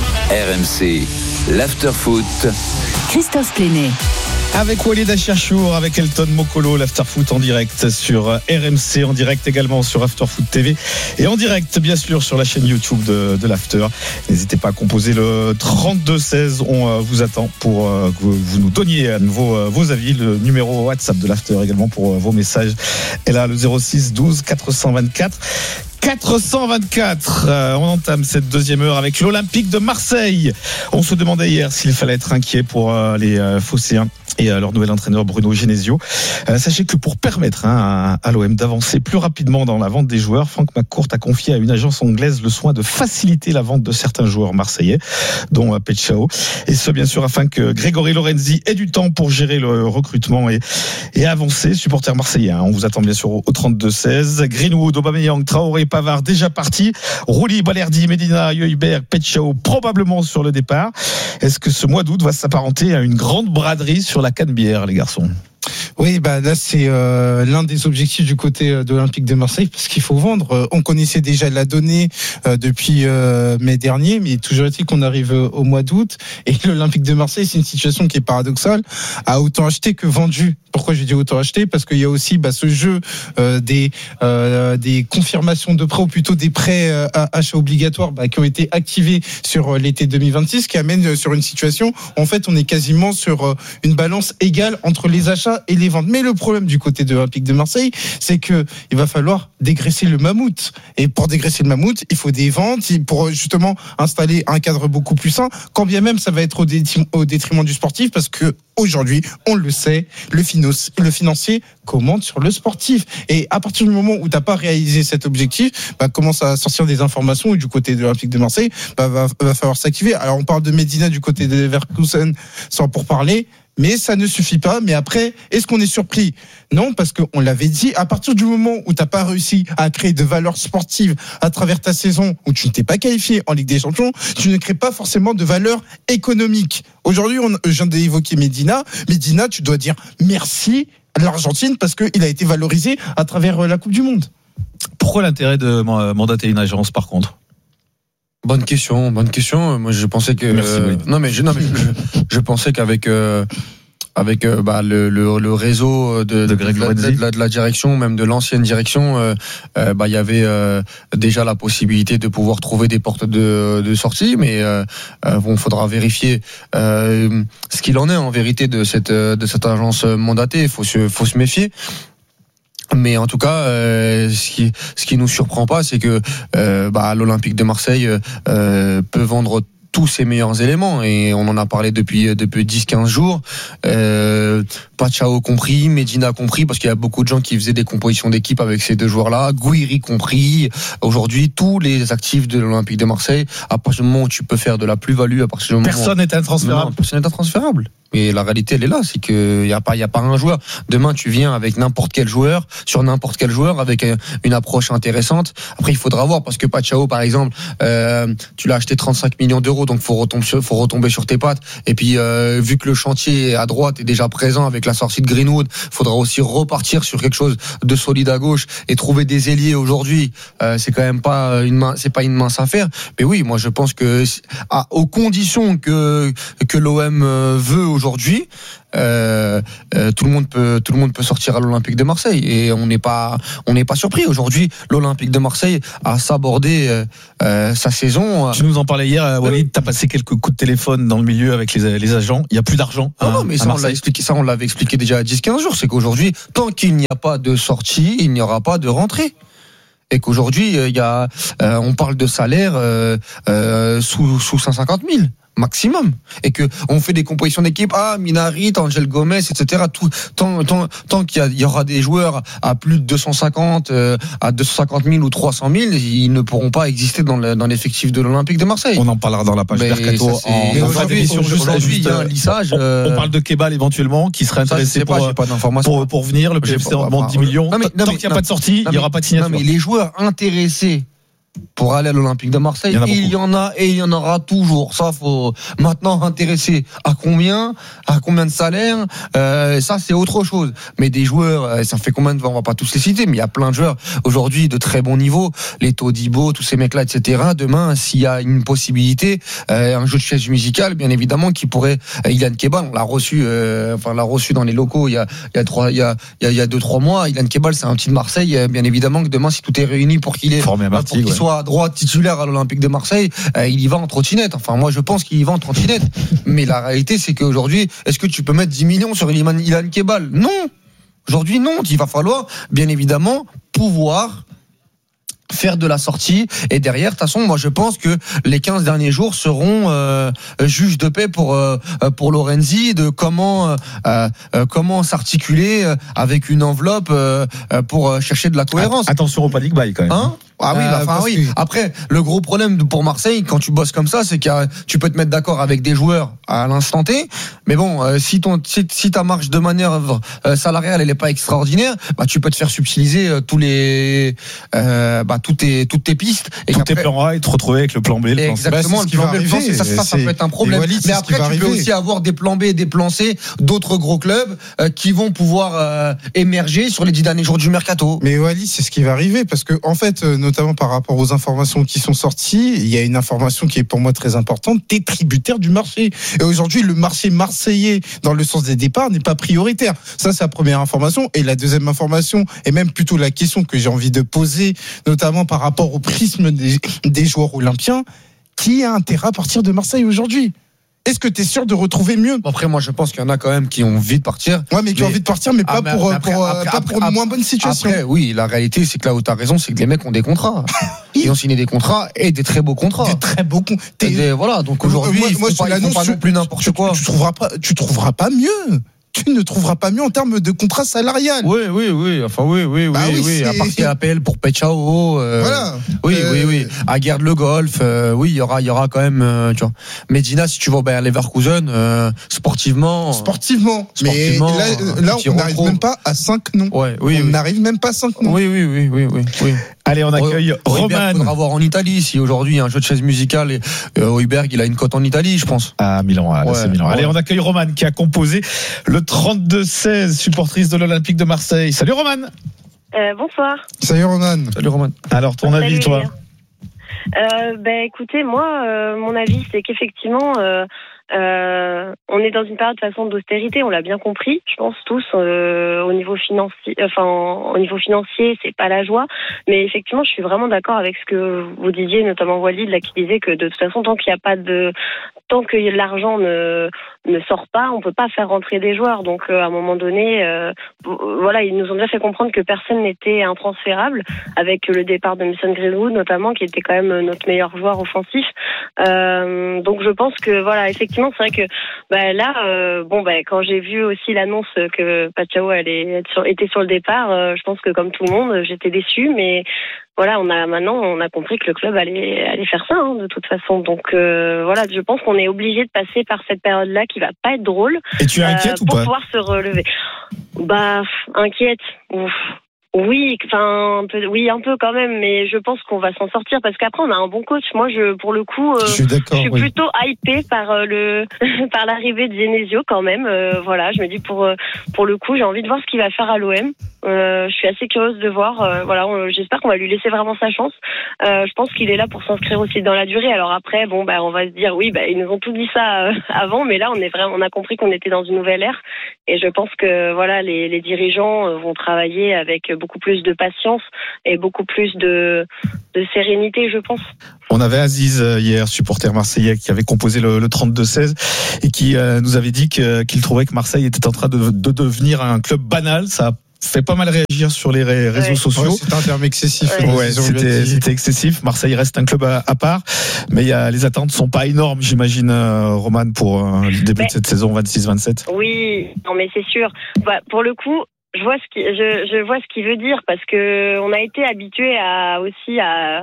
R M C, l'after-foot. Christophe Plénet. Avec Walid Acharchour, avec Elton Mokolo, l'Afterfoot en direct sur R M C, en direct également sur Afterfoot T V et en direct bien sûr sur la chaîne YouTube de, de l'After. N'hésitez pas à composer le trente-deux seize, on euh, vous attend pour euh, que vous nous donniez à nouveau euh, vos avis, le numéro WhatsApp de l'After également pour euh, vos messages. Et là le zéro six douze quatre cent vingt-quatre quatre cent vingt-quatre. Euh, on entame cette deuxième heure avec l'Olympique de Marseille. On se demandait hier s'il fallait être inquiet pour euh, les euh, Phocéens et euh, leur nouvel entraîneur Bruno Genesio. Euh, sachez que pour permettre hein, à, à l'O M d'avancer plus rapidement dans la vente des joueurs, Franck McCourt a confié à une agence anglaise le soin de faciliter la vente de certains joueurs marseillais, dont euh, Petchao. Et ce, bien sûr, afin que Grégory Lorenzi ait du temps pour gérer le recrutement et, et avancer. Supporters marseillais, hein, on vous attend bien sûr au, au trente-deux seize. Greenwood, Aubameyang, Traoré, Pavard déjà parti. Rouli, Balerdi, Medina, Højbjerg, Petchao probablement sur le départ. Est-ce que ce mois d'août va s'apparenter à une grande braderie sur la Canebière, les garçons? Oui, bah là c'est euh, l'un des objectifs du côté de l'Olympique de Marseille parce qu'il faut vendre. On connaissait déjà la donnée euh, depuis euh, mai dernier, mais toujours est-il qu'on arrive au mois d'août et l'Olympique de Marseille, c'est une situation qui est paradoxale, a autant acheté que vendu. Pourquoi je dis autant acheté? Parce qu'il y a aussi bah, ce jeu euh, des euh, des confirmations de prêts ou plutôt des prêts euh, à achats obligatoires bah, qui ont été activés sur euh, l'été deux mille vingt-six, qui amène euh, sur une situation où en fait on est quasiment sur euh, une balance égale entre les achats et les ventes. Mais le problème du côté de l'Olympique de Marseille, c'est que il va falloir dégraisser le mammouth. Et pour dégraisser le mammouth, il faut des ventes pour justement installer un cadre beaucoup plus sain. Quand bien même ça va être au détriment, au détriment du sportif, parce que aujourd'hui, on le sait, le, finos, le financier commande sur le sportif. Et à partir du moment où t'as pas réalisé cet objectif, bah, commence à sortir des informations où du côté de l'Olympique de Marseille, bah, va, va falloir s'activer. Alors on parle de Medina du côté de Leverkusen, sans pour parler. Mais ça ne suffit pas. Mais après, est-ce qu'on est surpris? Non, parce qu'on l'avait dit, à partir du moment où tu n'as pas réussi à créer de valeur sportive à travers ta saison, où tu ne t'es pas qualifié en Ligue des Champions, tu ne crées pas forcément de valeur économique. Aujourd'hui, on, je viens d'évoquer Medina. Medina, tu dois dire merci à l'Argentine parce qu'il a été valorisé à travers la Coupe du Monde. Pourquoi l'intérêt de mandater une agence, par contre? Bonne question, bonne question. Moi, je pensais que euh, non, mais je, non, mais je, je pensais qu'avec euh, avec euh, bah, le, le, le réseau de, de, de, la, de, la, de la direction, même de l'ancienne direction, euh, euh, bah il y avait euh, déjà la possibilité de pouvoir trouver des portes de, de sortie, mais euh, bon, faudra vérifier euh, ce qu'il en est en vérité de cette de cette agence mandatée. Il faut se faut se méfier. Mais en tout cas, euh, ce qui ce qui nous surprend pas, c'est que euh, bah, l'Olympique de Marseille euh, peut vendre tous ses meilleurs éléments et on en a parlé depuis depuis dix quinze jours. Euh, Petchao compris, Medina compris, parce qu'il y a beaucoup de gens qui faisaient des compositions d'équipe avec ces deux joueurs-là. Gouiri compris. Aujourd'hui, tous les actifs de l'Olympique de Marseille, à partir du moment où tu peux faire de la plus-value, à partir du moment personne n'est intransférable. Non, personne n'est intransférable. Mais la réalité, elle est là, c'est que y a pas, y a pas un joueur. Demain, tu viens avec n'importe quel joueur, sur n'importe quel joueur, avec une approche intéressante. Après, il faudra voir, parce que Petchao, par exemple, euh, tu l'as acheté trente-cinq millions d'euros, donc faut retomber, faut retomber sur tes pattes. Et puis, euh, vu que le chantier à droite est déjà présent avec la sortie de Greenwood, faudra aussi repartir sur quelque chose de solide à gauche et trouver des ailiers aujourd'hui. Euh, c'est quand même pas une main, c'est pas une mince affaire. Mais oui, moi, je pense que, à, aux conditions que que l'O M veut aujourd'hui, euh, euh, tout le monde peut tout le monde peut sortir à l'Olympique de Marseille et on n'est pas on n'est pas surpris. Aujourd'hui, l'Olympique de Marseille a sabordé euh, euh, sa saison. Tu nous en parlais hier, Walid. T'as passé quelques coups de téléphone dans le milieu avec les, les agents. Il y a plus d'argent. Non, non, mais ça on l'a expliqué. Ça on l'avait expliqué déjà à dix quinze jours. C'est qu'aujourd'hui, tant qu'il n'y a pas de sortie, il n'y aura pas de rentrée. Et qu'aujourd'hui, il y a, euh, on parle de salaire euh, euh, sous sous cent cinquante mille. maximum, et que on fait des compositions d'équipe, ah Minarit, Angel Gomez, et cetera. Tout, tant, tant, tant qu'il y, a, il y aura des joueurs à plus de deux cent cinquante, euh, à deux cent cinquante mille ou trois cent mille, ils ne pourront pas exister dans, le, dans l'effectif de l'Olympique de Marseille. On en parlera dans la page Mercato. En, aujourd'hui, juste, aujourd'hui, il y a un lissage. On, euh... on parle de Kebal éventuellement qui serait intéressé pour, pas, pas pour, pour venir. Le P F C en demande dix millions. Non, mais, non, tant qu'il n'y a non, pas de sortie, non, il n'y aura pas de signature. Non, mais les joueurs intéressés pour aller à l'Olympique de Marseille, il y, il y en a et il y en aura toujours. Ça, faut maintenant intéresser à combien, à combien de salaire. Euh, ça, c'est autre chose. Mais des joueurs, ça fait combien de fois, on va pas tous les citer, mais il y a plein de joueurs aujourd'hui de très bon niveau, les Todibo, tous ces mecs-là, et cetera. Demain, s'il y a une possibilité, euh, un jeu de chaise musicale, bien évidemment, qui pourrait. Euh, Ilan Kebal, on l'a reçu, euh, enfin, on l'a reçu dans les locaux il y a, il y a trois, il y a, il y a, il y a deux, trois mois. Ilan Kebal, c'est un petit de Marseille. Euh, bien évidemment que demain, si tout est réuni pour qu'il ait, formé à Martigues, pour qu'il ouais. soit à droite titulaire à l'Olympique de Marseille, euh, il y va en trottinette. Enfin, moi, je pense qu'il y va en trottinette. Mais la réalité, c'est qu'aujourd'hui, est-ce que tu peux mettre dix millions sur Ilan, Ilan Kebal? Non. Aujourd'hui, non. Il va falloir, bien évidemment, pouvoir faire de la sortie, et derrière, de toute façon, moi je pense que les quinze derniers jours seront euh, juges de paix pour euh, pour Lorenzi, de comment euh, euh, comment s'articuler avec une enveloppe euh, pour chercher de la cohérence. Attention au panic buy quand même. Hein? Ah oui, bah, enfin oui. Que... Après, le gros problème pour Marseille, quand tu bosses comme ça, c'est que tu peux te mettre d'accord avec des joueurs à l'instant T, mais bon, euh, si ton si, si ta marge de manœuvre euh, salariale elle est pas extraordinaire, bah tu peux te faire subtiliser euh, tous les euh, bah toutes tes toutes tes pistes et tous tes plans A et te retrouver avec le plan B. Le plan exactement, C. le plan B, le plan C, ça, ça, ça peut être un problème. Walid, mais après, tu arriver. peux aussi avoir des plans B et des plans C d'autres gros clubs euh, qui vont pouvoir euh, émerger sur les dix derniers jours du mercato. Mais Walid, c'est ce qui va arriver parce que en fait, euh, notamment par rapport aux informations qui sont sorties, il y a une information qui est pour moi très importante, t'es tributaire du marché. Et aujourd'hui, le marché marseillais, dans le sens des départs, n'est pas prioritaire. Ça, c'est la première information. Et la deuxième information, et même plutôt la question que j'ai envie de poser, notamment par rapport au prisme des, des joueurs olympiens, qui a intérêt à partir de Marseille aujourd'hui ? Est-ce que tu es sûr de retrouver mieux ? Après, moi, je pense qu'il y en a quand même qui ont envie de partir. Ouais, mais qui mais... ont envie de partir, mais pas ah, mais pour, après, pour, après, pas pour après, une moins bonne situation. Après, oui, la réalité, c'est que là où tu as raison, c'est que les mecs ont des contrats. Ils ont signé des contrats et des très beaux contrats. Des très beaux contrats. Voilà, donc aujourd'hui, moi, ils moi, font pas, ils font pas non plus n'importe tu, quoi. Tu, tu, trouveras pas, tu trouveras pas mieux. Tu ne trouveras pas mieux en termes de contrat salarial. Oui, oui, oui. Enfin, oui, oui, bah oui, oui. oui. À part qu'il y a appel pour Pechao. Euh, voilà. Oui, euh... oui, oui. À Gerd Le Golf. Euh, oui, il y aura, il y aura quand même. Euh, tu vois. Medina, si tu vas au Bayer Leverkusen, euh, sportivement. Sportivement. sportivement mais là, là on n'arrive même pas à cinq noms. Ouais, oui. On n'arrive oui. même pas à cinq noms. Oui, oui, oui, oui, oui. oui. Allez, on accueille au, Roman. Il faudra voir en Italie si aujourd'hui il y a un jeu de chaise musicale et euh, Heuberg il a une cote en Italie, je pense. À Milan, à ouais, Milan. Ouais. Allez, on accueille Roman qui a composé le trente-deux seize, supportrice de l'Olympique de Marseille. Salut Roman. Euh, bonsoir. Salut Roman. Salut Roman. Alors ton Salut, avis, toi? euh, Ben écoutez, moi, euh, mon avis, c'est qu'effectivement. Euh, Euh, on est dans une période de façon d'austérité, on l'a bien compris, je pense tous euh, au niveau financier, enfin au niveau financier, c'est pas la joie, mais effectivement, je suis vraiment d'accord avec ce que vous disiez, notamment Walid là qui disait que de toute façon, tant qu'il n'y a pas de, tant que l'argent ne ne sort pas, on peut pas faire rentrer des joueurs. Donc euh, à un moment donné, euh, voilà, ils nous ont déjà fait comprendre que personne n'était intransférable, avec le départ de Mason Greenwood notamment, qui était quand même notre meilleur joueur offensif. Euh, donc je pense que voilà, effectivement. C'est vrai que bah, là, euh, bon, bah, quand j'ai vu aussi l'annonce que Pachao allait être sur, était sur le départ, euh, je pense que comme tout le monde, j'étais déçue. Mais voilà, on a maintenant, on a compris que le club allait, allait faire ça hein, de toute façon. Donc euh, voilà, je pense qu'on est obligé de passer par cette période-là qui va pas être drôle. Et tu es inquiète euh, ou pas ? Pour pouvoir se relever. Bah, inquiète. Ouf. Oui, enfin, un peu, oui, un peu quand même, mais je pense qu'on va s'en sortir parce qu'après on a un bon coach. Moi, je, pour le coup, euh, je suis, je suis oui. plutôt hypée par euh, le, par l'arrivée de Genesio quand même. Euh, voilà, je me dis pour, euh, pour le coup, j'ai envie de voir ce qu'il va faire à l'O M. Euh, je suis assez curieuse de voir. Euh, voilà, on, j'espère qu'on va lui laisser vraiment sa chance. Euh, je pense qu'il est là pour s'inscrire aussi dans la durée. Alors après, bon, bah, on va se dire, oui, bah, ils nous ont tout dit ça euh, avant, mais là, on est vraiment, on a compris qu'on était dans une nouvelle ère, et je pense que voilà, les, les dirigeants vont travailler avec beaucoup plus de patience et beaucoup plus de, de sérénité, je pense. On avait Aziz hier, supporter marseillais, qui avait composé le, le trente-deux seize et qui euh, nous avait dit que, qu'il trouvait que Marseille était en train de, de devenir un club banal. Ça a fait pas mal réagir sur les réseaux ouais. sociaux. Ouais, c'est un terme excessif. Ouais, ouais c'était, c'était excessif. Marseille reste un club à, à part, mais y a, les attentes sont pas énormes, j'imagine, euh, Romane, pour euh, le début mais, de cette saison vingt-six vingt-sept. Oui, non mais c'est sûr. Bah, pour le coup, je vois ce qui, je, je vois ce qu'il veut dire parce que on a été habitué à aussi à,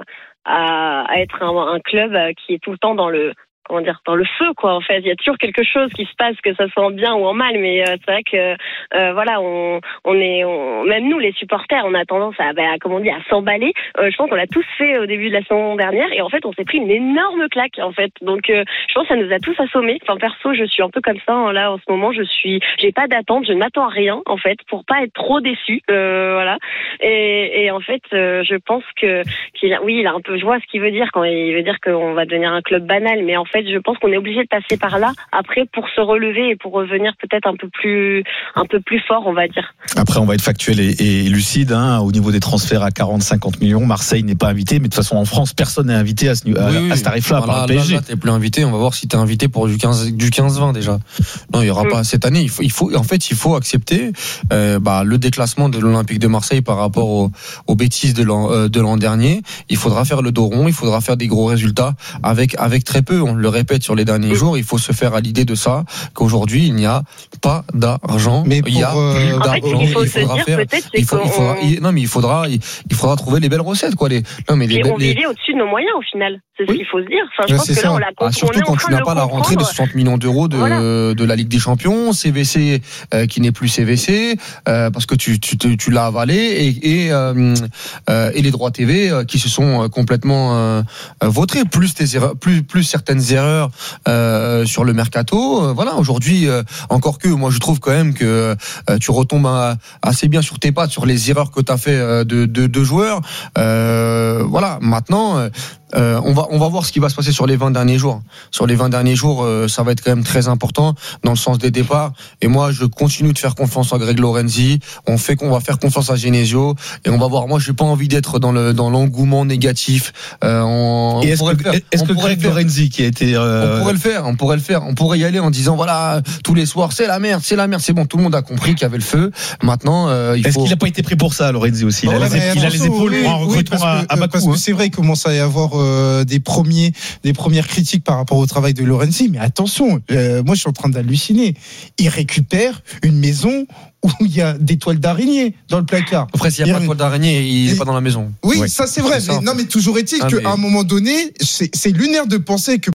à, à être un, un club qui est tout le temps dans le comment dire, dans le feu, quoi, en fait. Il y a toujours quelque chose qui se passe, que ça soit en bien ou en mal, mais euh, c'est vrai que, euh, voilà, on, on est, on, même nous, les supporters, on a tendance à, bah, comme on dit, à s'emballer. Euh, je pense qu'on l'a tous fait au début de la saison dernière, et en fait, on s'est pris une énorme claque, en fait. Donc, euh, je pense que ça nous a tous assommés. Enfin, perso, je suis un peu comme ça, hein, là, en ce moment, je suis, j'ai pas d'attente, je ne m'attends à rien, en fait, pour pas être trop déçu, euh, voilà. Et, et en fait, euh, je pense que, qu'il a, oui, il a un peu, je vois ce qu'il veut dire quand il veut dire qu'on va devenir un club banal, mais en fait, En fait, je pense qu'on est obligé de passer par là après pour se relever et pour revenir peut-être un peu plus, un peu plus fort, on va dire. Après, on va être factuel et, et lucide, hein, au niveau des transferts à quarante à cinquante millions. Marseille n'est pas invité, mais de toute façon, en France, personne n'est invité à ce, à, oui, à ce tarif-là par le P S G. Là, là, t'es plus invité. On va voir si t'es invité pour du quinze, du quinze vingt déjà. Non, il y aura mmh. pas cette année. Il faut, il faut, en fait, il faut accepter euh, bah, le déclassement de l'Olympique de Marseille par rapport aux, aux bêtises de l'an, euh, de l'an dernier. Il faudra faire le dos rond. Il faudra faire des gros résultats avec, avec très peu. On le répète sur les derniers jours, il faut se faire à l'idée de ça, qu'aujourd'hui il n'y a pas d'argent. Mais il y a euh, plus d'argent. En fait, il faut il faudra se dire, faire. Il, faut, il faudra. Il, non, mais il faudra. Il, il faudra trouver les belles recettes, quoi. Les. Non, mais les. Et on les... vivait au-dessus de nos moyens, au final. C'est oui. ce qu'il faut se dire. Enfin, je ouais, pense que ça. là, on l'a compris. Ah, surtout quand tu n'as pas la rentrée de soixante millions d'euros de voilà. de la Ligue des Champions, C V C euh, qui n'est plus C V C euh, parce que tu tu tu, tu l'as avalé et et, euh, euh, et les droits T V euh, qui se sont complètement euh, vautrés, plus tes erreurs, plus plus certaines erreurs euh, sur le mercato. Euh, voilà, aujourd'hui, euh, encore que moi je trouve quand même que euh, tu retombes à, assez bien sur tes pattes sur les erreurs que tu as fait euh, de, de de joueurs. Euh, voilà, maintenant. Euh, Euh, on va on va voir ce qui va se passer sur les vingt derniers jours. Sur les vingt derniers jours, euh, ça va être quand même très important dans le sens des départs. Et moi, je continue de faire confiance à Greg Lorenzi. On fait qu'on va faire confiance à Genesio et on va voir. Moi, j'ai pas envie d'être dans le dans l'engouement négatif. Euh, on, et est-ce on que, le faire. Est-ce on que Greg Lorenzi qui a été euh... on pourrait le faire. On pourrait le faire. On pourrait y aller en disant voilà tous les soirs c'est la merde, c'est la merde, c'est bon. Tout le monde a compris qu'il y avait le feu. Maintenant, euh, il est-ce faut. qu'il n'a pas été pris pour ça, Lorenzi aussi? Il a, ouais, les, il a les épaules oui, pour un recrutement oui, à, à bas parce coût. Que c'est vrai qu'il commence à y avoir euh, des premiers, des premières critiques par rapport au travail de Lorenzi. Mais attention, euh, moi je suis en train d'halluciner. Il récupère une maison où il y a des toiles d'araignée dans le placard. Après, s'il n'y a pas de toile d'araignée, il n'est pas dans la maison. Oui, ouais. ça c'est vrai. C'est mais, non, mais toujours est-il ah, qu'à mais... un moment donné, c'est, c'est lunaire de penser que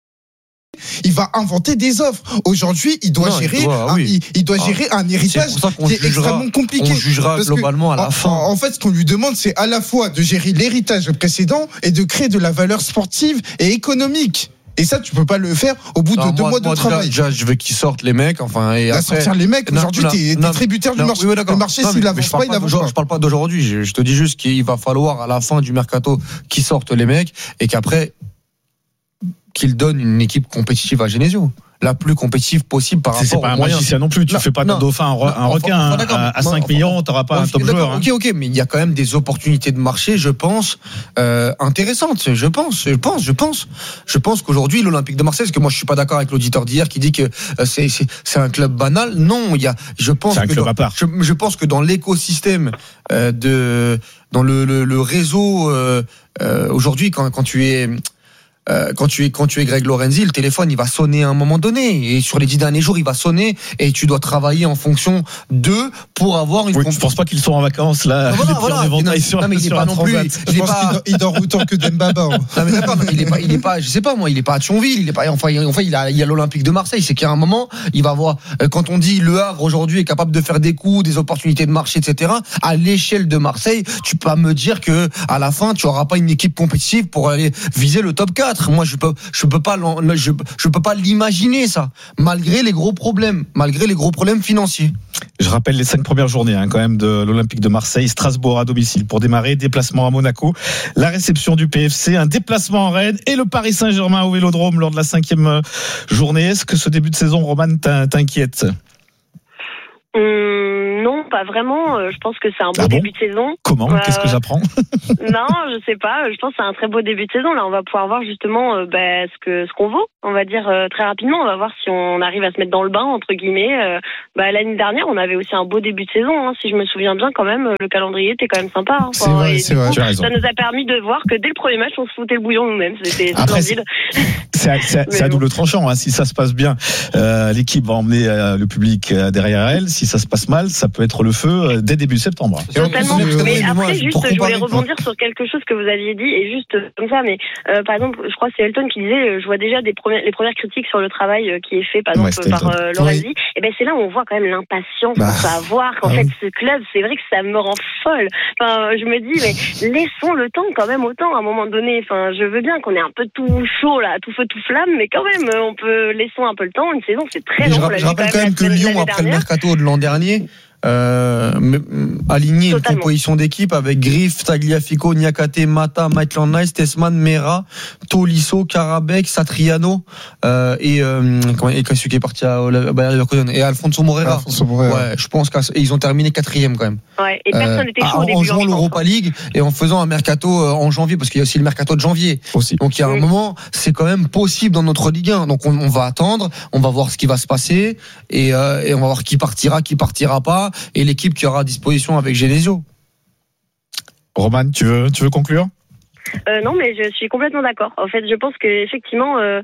il va inventer des offres. Aujourd'hui, il doit non, gérer, il doit, un, oui. il, il doit gérer ah, un héritage qui est jugera, extrêmement compliqué. On jugera globalement que, à la en, fin. En, en fait, ce qu'on lui demande, c'est à la fois de gérer l'héritage précédent et de créer de la valeur sportive et économique. Et ça, tu peux pas le faire au bout non, de deux moi, mois moi, de travail. Déjà, je veux qu'ils sortent les mecs. Enfin, et là, après, sortir les mecs. Aujourd'hui, non, t'es, non, t'es tributaire non, du marché. Oui, le marché, non, s'il avance pas, il avance pas. Je parle pas d'aujourd'hui. Je, je te dis juste qu'il va falloir à la fin du mercato qu'ils sortent les mecs et qu'après qu'ils donnent une équipe compétitive à Genesio. La plus compétitive possible par c'est, rapport c'est pas aux un moyens. magicien non plus. Tu non, fais pas de dauphin un, non, un requin enfin, enfin, à, à cinq enfin, millions, t'auras pas enfin, un top joueur. Ok, ok, mais il y a quand même des opportunités de marché, je pense, euh, intéressantes. Je pense, je pense, je pense, je pense qu'aujourd'hui l'Olympique de Marseille, parce que moi je suis pas d'accord avec l'auditeur d'hier qui dit que euh, c'est, c'est c'est un club banal. Non, il y a, je pense c'est un que club dans, à part. Je, je pense que dans l'écosystème euh, de, dans le le, le réseau euh, euh, aujourd'hui, quand quand tu es Euh, quand tu es quand tu es Greg Lorenzi, le téléphone il va sonner à un moment donné et sur les dix derniers jours il va sonner et tu dois travailler en fonction d'eux pour avoir une. Oui, comp- je pense pas qu'ils sont en vacances là. Voilà, voilà. Non, non, sur, mais il est pas non plus. Je pense pas... qu'il dort autant que Dembaba. Hein. Non mais d'accord, il est pas, il est pas, je sais pas moi, il est pas à Thionville, il est pas. Enfin, il, enfin, il a, il y a l'Olympique de Marseille. C'est qu'à un moment, il va voir. Quand on dit Le Havre aujourd'hui est capable de faire des coups, des opportunités de marché, et cetera. À l'échelle de Marseille, tu peux pas me dire que à la fin, tu auras pas une équipe compétitive pour aller viser le top quatre. Moi, je peux. Je peux pas, je, je peux pas l'imaginer ça, malgré les gros problèmes, malgré les gros problèmes financiers. Je rappelle les cinq premières journées hein, quand même de l'Olympique de Marseille, Strasbourg à domicile pour démarrer, déplacement à Monaco, la réception du P F C, un déplacement en Rennes et le Paris Saint-Germain au Vélodrome lors de la cinquième journée. Est-ce que ce début de saison, Romane, t'inquiète ? Hum, non, pas vraiment. Euh, je pense que c'est un beau ah bon début de saison. Comment euh, Qu'est-ce que j'apprends? Non, je sais pas. Je pense que c'est un très beau début de saison. Là, on va pouvoir voir justement euh, bah, ce que ce qu'on vaut. On va dire euh, très rapidement. On va voir si on arrive à se mettre dans le bain entre guillemets. Euh, bah, l'année dernière, on avait aussi un beau début de saison. Hein, si je me souviens bien, quand même, le calendrier était quand même sympa. Hein. C'est vrai, et c'est du vrai. coup, Tu as raison. ça nous a permis de voir que dès le premier match, on se foutait le bouillon nous-mêmes. C'était Après, splendide. C'est à, c'est à, c'est à double tranchant. Hein. Si ça se passe bien, euh, l'équipe va emmener euh, le public euh, derrière elle. Si ça se passe mal, ça peut être le feu euh, dès début septembre. Totalement. Euh, Mais oui, après, moi, juste, je voulais rebondir sur quelque chose que vous aviez dit, et juste comme ça. Mais euh, par exemple, je crois que c'est Elton qui disait, euh, je vois déjà des premières, les premières critiques sur le travail euh, qui est fait, par exemple, ouais, par euh, Lorenzi. Oui. Et ben c'est là où on voit quand même l'impatience Bah. qu'on peut avoir. Qu'en Ah fait, oui. ce club, c'est vrai que ça me rend folle. Enfin, je me dis, mais laissons le temps quand même autant à un moment donné. Enfin, je veux bien qu'on ait un peu tout chaud là, tout feu, tout flamme, mais quand même, on peut laissons un peu le temps. Une saison, c'est très Et long. je, on rapp- l'a je vu rappelle quand la même que semaine- Lyon, l'année après le dernière. mercato de l'an dernier, euh, m- aligné une Totalement. composition d'équipe avec Griff, Tagliafico, Niakate, Mata, Maitland-Nice, Tessman, Mera, Tolisso, Karabek, Satriano euh, et euh, comment et celui qui est parti à Ola- Bayer Leverkusen et Alfonso Moreira. Alfonso Moreira. Ouais, je pense qu'ils ont terminé quatrième quand même. Ouais, et personne n'était chaud en, au début. en hein, jouant je pense. l'Europa League et en faisant un mercato euh, en janvier, parce qu'il y a aussi le mercato de janvier. Aussi. Donc il y a un Oui. moment, c'est quand même possible dans notre Ligue un. Donc on, on va attendre, on va voir ce qui va se passer et, euh, et on va voir qui partira, qui partira pas, et l'équipe qui aura à disposition avec Genesio. Roman, tu veux, tu veux conclure? Euh, non, mais je suis complètement d'accord. En fait, je pense qu'effectivement, euh,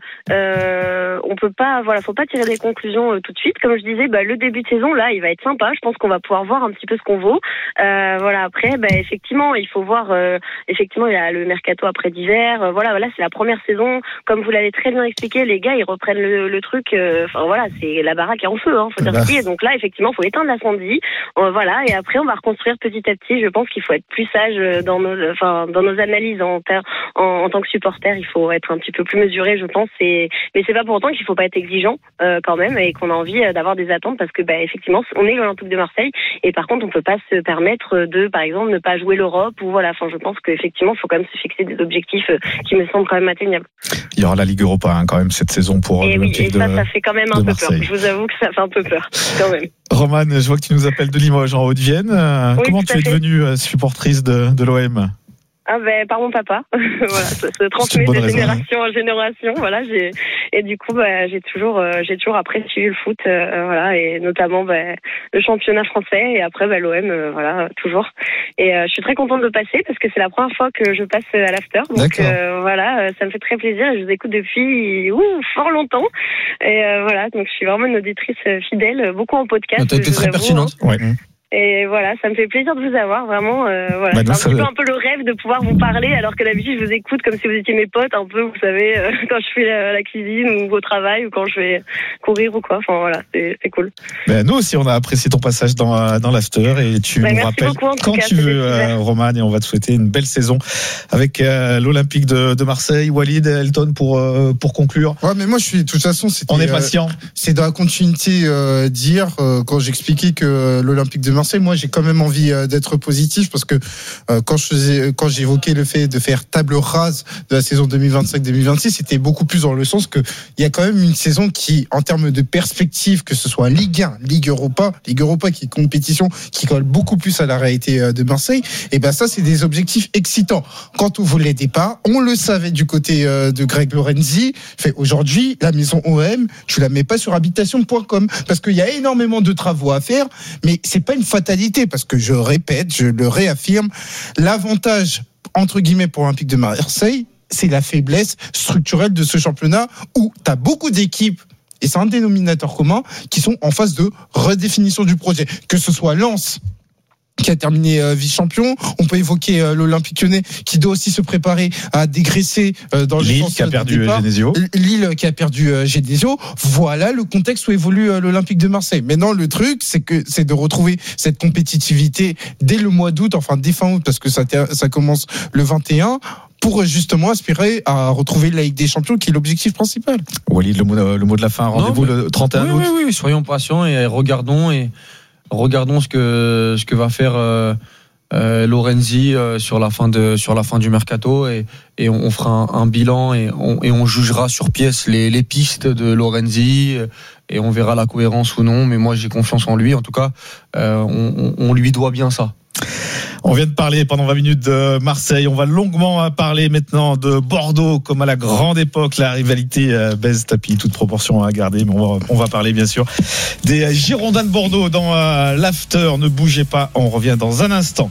euh, on peut pas, voilà, faut pas tirer des conclusions euh, tout de suite. Comme je disais, bah, le début de saison là, il va être sympa. Je pense qu'on va pouvoir voir un petit peu ce qu'on vaut. Euh, voilà. Après, bah, effectivement, il faut voir. Euh, effectivement, il y a le mercato après d'hiver. Euh, voilà, voilà, c'est la première saison. Comme vous l'avez très bien expliqué, les gars, ils reprennent le, le truc. Euh, enfin voilà, c'est la baraque est en feu. Hein, faut dire Bah. ce qui est. Donc là, effectivement, faut éteindre l'incendie. Euh, voilà, et après, on va reconstruire petit à petit. Je pense qu'il faut être plus sage euh, dans nos, enfin, dans nos analyses en, ter- en, en tant que supporter. Il faut être un petit peu plus mesuré, je pense. Et, mais c'est pas pour autant qu'il faut pas être exigeant euh, quand même, et qu'on a envie euh, d'avoir des attentes, parce que bah, effectivement, on est l'Olympique de Marseille, et par contre, on peut pas se permettre de, par exemple, ne pas jouer l'Europe ou voilà. Enfin, je pense qu'effectivement, il faut quand même se fixer des objectifs euh, qui me semblent quand même atteignables. Il y aura la Ligue Europa hein, quand même cette saison pour Et oui, l'Olympique et de, ça, ça fait quand même un de peu Marseille. peur. Je vous avoue que ça fait un peu peur, quand même. Roman, je vois que tu nous appelles de Limoges en Haute-Vienne. Euh, Oui, comment tout tu à es fait. devenue euh, supportrice de, de l'O M? Ah ben par mon papa, voilà, ça se C'est transmet une bonne de raison, génération en génération, voilà. J'ai et du coup bah, j'ai toujours euh, j'ai toujours après suivi le foot, euh, voilà, et notamment bah, le championnat français, et après bah, l'O M, euh, voilà, toujours. Et euh, je suis très contente de passer parce que c'est la première fois que je passe à l'after, donc euh, voilà, euh, ça me fait très plaisir et je vous écoute depuis ouh, fort longtemps. Et euh, voilà, donc je suis vraiment une auditrice fidèle, beaucoup en podcast. Tu as été je vous très avoue, pertinente. hein. Ouais. Et voilà, ça me fait plaisir de vous avoir, vraiment. Euh, voilà. Bah, c'est nous, un ça- petit peu un peu le rêve de pouvoir vous parler, alors que d'habitude je vous écoute comme si vous étiez mes potes, un peu, vous savez, euh, quand je fais la, la cuisine ou au travail ou quand je vais courir ou quoi. Enfin voilà, c'est, c'est cool. Ben, nous aussi, on a apprécié ton passage dans, euh, dans l'after et tu Bah, nous merci rappelles beaucoup, en tout quand cas, tu c'était veux, super. euh, Roman, et on va te souhaiter une belle saison avec euh, l'Olympique de, de Marseille. Walid, Elton, pour, euh, pour conclure. Ouais, mais moi, je suis, de toute façon, c'était, On est euh, patient. c'est dans la continuité euh, d'hier, euh, quand j'expliquais que euh, l'Olympique de Marseille, moi, j'ai quand même envie euh, d'être positif, parce que euh, quand je faisais, quand j'évoquais le fait de faire table rase de la saison deux mille vingt-cinq deux mille vingt-six, c'était beaucoup plus dans le sens que il y a quand même une saison qui, en termes de perspective, que ce soit Ligue un, Ligue Europa, Ligue Europa qui est compétition qui colle beaucoup plus à la réalité euh, de Marseille, et ben ça, c'est des objectifs excitants. Quand on voulait départ, on le savait du côté euh, de Greg Lorenzi. Fait aujourd'hui, la maison O M, tu la mets pas sur habitation point com parce qu'il y a énormément de travaux à faire, mais c'est pas une fatalité, parce que je répète, je le réaffirme, l'avantage entre guillemets pour l'Olympique de Marseille, c'est la faiblesse structurelle de ce championnat où tu as beaucoup d'équipes, et c'est un dénominateur commun, qui sont en phase de redéfinition du projet, que ce soit Lens qui a terminé euh, vice-champion. On peut évoquer euh, l'Olympique Lyonnais qui doit aussi se préparer à dégraisser euh, dans le Lille sens qui a de perdu départ. Genesio. Lille qui a perdu euh, Genesio. Voilà le contexte où évolue euh, l'Olympique de Marseille. Maintenant, le truc, c'est que c'est de retrouver cette compétitivité dès le mois d'août, enfin dès fin août, parce que ça, ter- ça commence le vingt et un, pour justement aspirer à retrouver la Ligue des Champions, qui est l'objectif principal. Walid, le mot, le mot de la fin. Rendez-vous Non, mais- le trente et un oui, août. oui, oui, soyons patients et regardons et regardons ce que ce que va faire euh, euh, Lorenzi euh, sur la fin de sur la fin du mercato et, et on, on fera un, un bilan et on, et on jugera sur pièce les, les pistes de Lorenzi et on verra la cohérence ou non. Mais moi j'ai confiance en lui. En tout cas, euh, on, on lui doit bien ça. On vient de parler pendant vingt minutes de Marseille. On va longuement parler maintenant de Bordeaux, comme à la grande époque. La rivalité baisse tapis, toute proportion à garder. Mais on va, on va parler bien sûr des Girondins de Bordeaux dans l'after. Ne bougez pas, on revient dans un instant.